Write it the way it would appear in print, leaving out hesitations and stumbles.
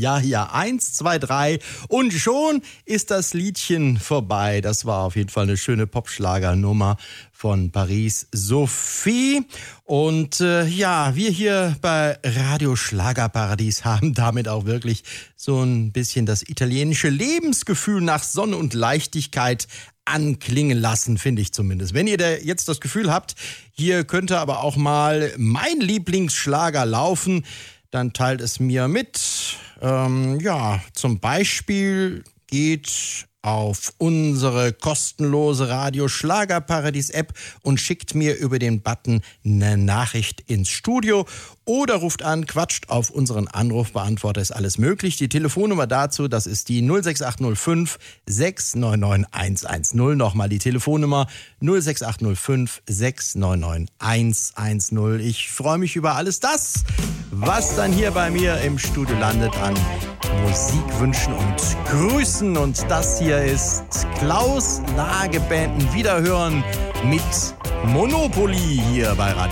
Ja, 1, 2, 3 und schon ist das Liedchen vorbei. Das war auf jeden Fall eine schöne Popschlagernummer von Paris Sophie. Und wir hier bei Radio Schlagerparadies haben damit auch wirklich so ein bisschen das italienische Lebensgefühl nach Sonne und Leichtigkeit anklingen lassen, finde ich zumindest. Wenn ihr jetzt das Gefühl habt, hier könnte aber auch mal mein Lieblingsschlager laufen, dann teilt es mir mit. Zum Beispiel geht auf unsere kostenlose Radio Schlagerparadies App und schickt mir über den Button eine Nachricht ins Studio oder ruft an, quatscht auf unseren Anrufbeantworter, ist alles möglich. Die Telefonnummer dazu, das ist die 06805 699 110. Nochmal die Telefonnummer 06805 699 110. Ich freue mich über alles das, was dann hier bei mir im Studio landet an Musikwünschen und Grüßen. Und das hier ist Klaus Lageband Wiederhören mit Monopoly hier bei Radio